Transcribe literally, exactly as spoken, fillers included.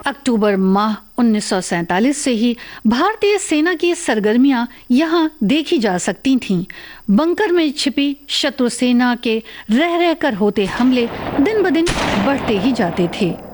अक्टूबर माह उन्नीस सौ सैंतालीस से ही भारतीय सेना की सरगर्मियां यहां देखी जा सकती थीं। बंकर में छिपी शत्रु सेना के रह रहकर होते हमले दिन ब दिन बढ़ते ही जाते थे।